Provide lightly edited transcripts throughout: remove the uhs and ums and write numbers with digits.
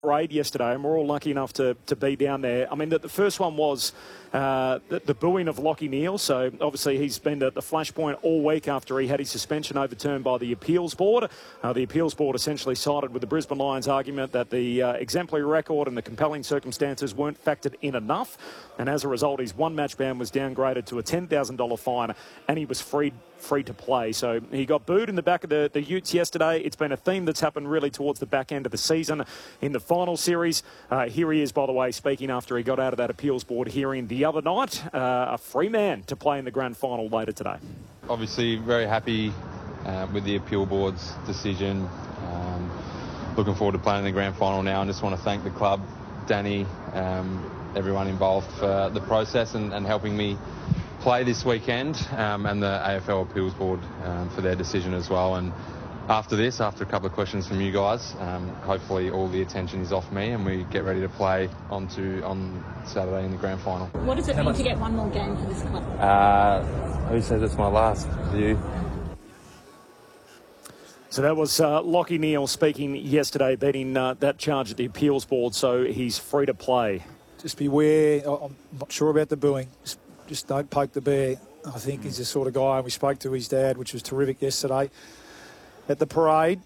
parade yesterday, and we're all lucky enough to be down there. I mean, the first one was the booing of Lachie Neale. So obviously he's been at the flashpoint all week after he had his suspension overturned by the appeals board. The appeals board essentially sided with the Brisbane Lions argument that the exemplary record and the compelling circumstances weren't factored in enough, and as a result his one-match ban was downgraded to a $10,000 fine, and he was free to play. So he got booed in the back of the Utes yesterday. It's been a theme that's happened really towards the back end of the season in the final series. Here he is, by the way, speaking after he got out of that appeals board hearing the other night. A free man to play in the grand final later today. Obviously very happy with the appeal board's decision. Looking forward to playing in the grand final now, and just want to thank the club, Danny, everyone involved for the process and helping me play this weekend, and the AFL Appeals Board for their decision as well. And after a couple of questions from you guys, hopefully all the attention is off me and we get ready to play on Saturday in the grand final. What does it mean to get one more game for this club? Who says it's my last? You? So that was Lachie Neale speaking yesterday, beating that charge at the appeals board, so he's free to play. Just beware. I'm not sure about the booing. Just don't poke the bear. I think he's the sort of guy, and we spoke to his dad, which was terrific yesterday at the parade.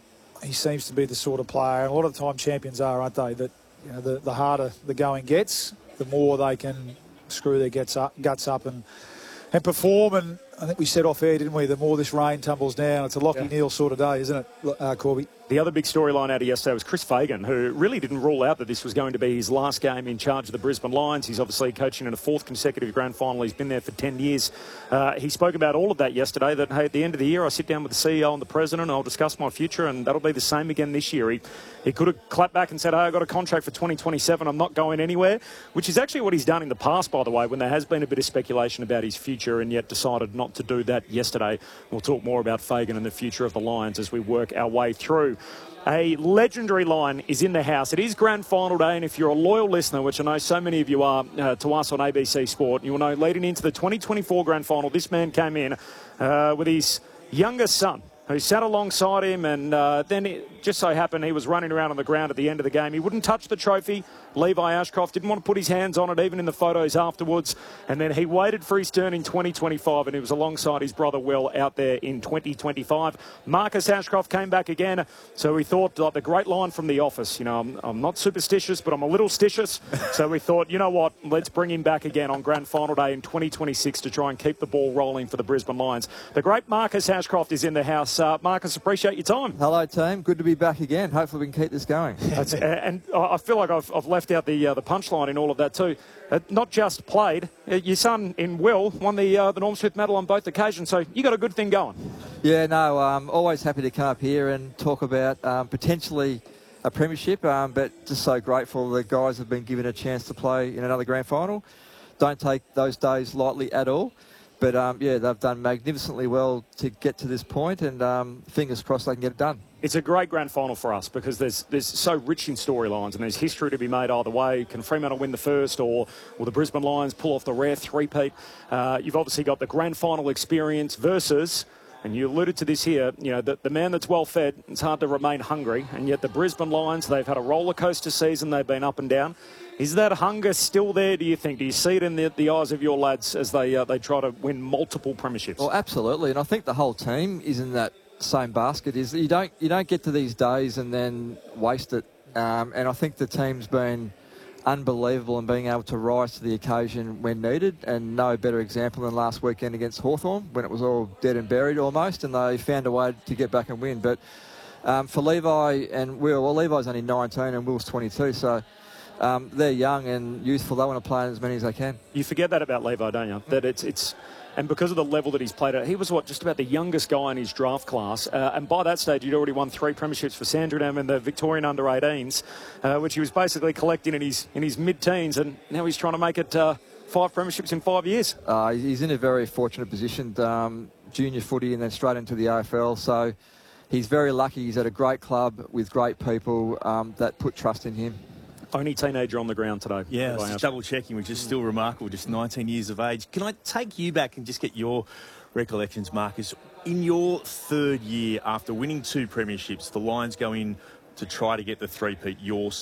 He seems to be the sort of player, and a lot of the time champions are, aren't they, that the harder the going gets, the more they can screw their guts up and perform. And I think we said off air, didn't we, the more this rain tumbles down, it's a Lachie Neale sort of day, isn't it, Corby? The other big storyline out of yesterday was Chris Fagan, who really didn't rule out that this was going to be his last game in charge of the Brisbane Lions. He's obviously coaching in a fourth consecutive grand final. He's been there for 10 years. He spoke about all of that yesterday, that, hey, at the end of the year, I sit down with the CEO and the president, and I'll discuss my future, and that'll be the same again this year. He could have clapped back and said, hey, I've got a contract for 2027, I'm not going anywhere, which is actually what he's done in the past, by the way, when there has been a bit of speculation about his future, and yet decided not to do that yesterday. We'll talk more about Fagan and the future of the Lions as we work our way through. A legendary line is in the house. It is grand final day, and if you're a loyal listener, which I know so many of you are to us on ABC Sport, you will know leading into the 2024 grand final, this man came in with his youngest son, who sat alongside him, and then it just so happened he was running around on the ground at the end of the game. He wouldn't touch the trophy. Levi Ashcroft didn't want to put his hands on it, even in the photos afterwards. And then he waited for his turn in 2025, and he was alongside his brother Will out there in 2025. Marcus Ashcroft came back again, so we thought, like the great line from The Office, I'm not superstitious, but I'm a little stitious. So we thought, you know what, let's bring him back again on grand final day in 2026 to try and keep the ball rolling for the Brisbane Lions. The great Marcus Ashcroft is in the house. Marcus, appreciate your time. Hello, team. Good to be back again. Hopefully we can keep this going. And I feel like I've left out the punchline in all of that too. Not just played, your son in Will won the Norm Smith medal on both occasions, so you got a good thing going. Yeah, no, I'm always happy to come up here and talk about potentially a premiership, but just so grateful the guys have been given a chance to play in another grand final. Don't take those days lightly at all. But, yeah, they've done magnificently well to get to this point, and fingers crossed they can get it done. It's a great grand final for us because there's so rich in storylines, and there's history to be made either way. Can Fremantle win the first, or will the Brisbane Lions pull off the rare three-peat? You've obviously got the grand final experience versus, and you alluded to this here, the man that's well fed, it's hard to remain hungry, and yet the Brisbane Lions, they've had a roller coaster season, they've been up and down. Is that hunger still there, do you think? Do you see it in the eyes of your lads as they try to win multiple premierships? Well, absolutely, and I think the whole team is in that same basket. Is you don't get to these days and then waste it, and I think the team's been unbelievable in being able to rise to the occasion when needed, and no better example than last weekend against Hawthorn when it was all dead and buried almost, and they found a way to get back and win. But for Levi and Will, well, Levi's only 19 and Will's 22, so they're young and youthful. They want to play as many as they can. You forget that about Levi, don't you? That it's and because of the level that he's played at, he was just about the youngest guy in his draft class, and by that stage he'd already won 3 premierships for Sandringham and the Victorian under-18s, which he was basically collecting in his mid-teens, and now he's trying to make it 5 premierships in 5 years. He's in a very fortunate position, junior footy and then straight into the AFL, so he's very lucky. He's at a great club with great people that put trust in him. Only teenager on the ground today. Yeah, I was just double-checking, which is still remarkable, just 19 years of age. Can I take you back and just get your recollections, Marcus? In your third year, after winning 2 premierships, the Lions go in to try to get the three-peat your